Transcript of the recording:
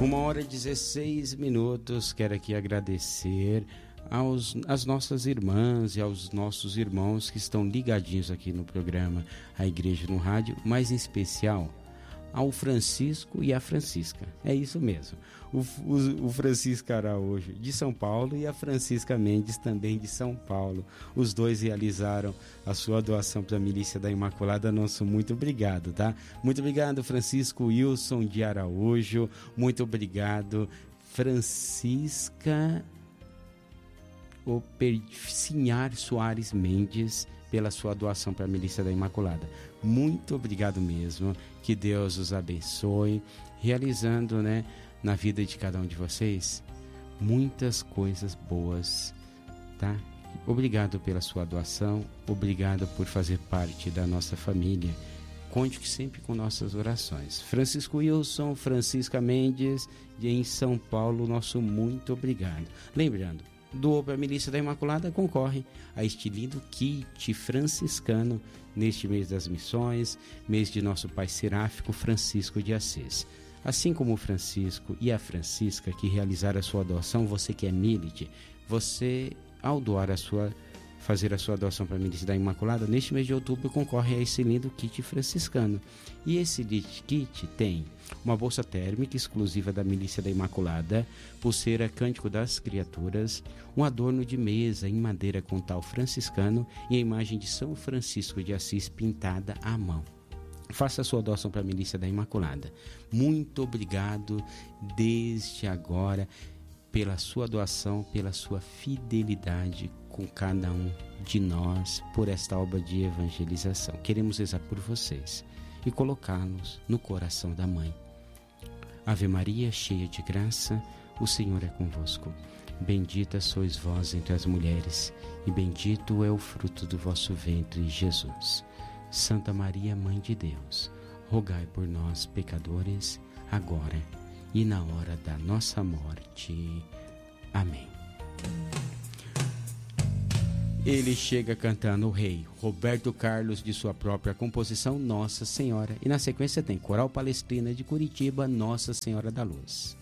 1h16. Quero aqui agradecer às nossas irmãs e aos nossos irmãos que estão ligadinhos aqui no programa A Igreja no Rádio, mas em especial ao Francisco e à Francisca. É isso mesmo. O Francisco Araújo de São Paulo e a Francisca Mendes também de São Paulo. Os dois realizaram a sua doação para a Milícia da Imaculada. Nosso muito obrigado, tá? Muito obrigado, Francisco Wilson de Araújo. Muito obrigado, Francisca Opercinhar Soares Mendes, pela sua doação para a Milícia da Imaculada. Muito obrigado mesmo, que Deus os abençoe, realizando, na vida de cada um de vocês, muitas coisas boas, tá? Obrigado pela sua doação, obrigado por fazer parte da nossa família. Conte sempre com nossas orações. Francisco Wilson, Francisca Mendes, em São Paulo, nosso muito obrigado. Lembrando, doou para a Milícia da Imaculada, concorre a este lindo kit franciscano neste mês das missões, mês de nosso pai seráfico Francisco de Assis. Assim como o Francisco e a Francisca que realizaram a sua doação, você que é milite, você, ao doar fazer a sua doação para a Milícia da Imaculada, neste mês de outubro concorre a esse lindo kit franciscano. E esse kit tem uma bolsa térmica exclusiva da Milícia da Imaculada, pulseira Cântico das Criaturas, um adorno de mesa em madeira com tal franciscano e a imagem de São Francisco de Assis pintada à mão. Faça a sua doação para a Milícia da Imaculada. Muito obrigado desde agora pela sua doação, pela sua fidelidade com cada um de nós por esta obra de evangelização. Queremos rezar por vocês e colocá-los no coração da Mãe. Ave Maria, cheia de graça, o Senhor é convosco. Bendita sois vós entre as mulheres, e bendito é o fruto do vosso ventre, Jesus. Santa Maria, Mãe de Deus, rogai por nós, pecadores, agora e na hora da nossa morte. Amém. Ele chega cantando o Rei, Roberto Carlos, de sua própria composição, Nossa Senhora. E na sequência tem Coral Palestrina de Curitiba, Nossa Senhora da Luz.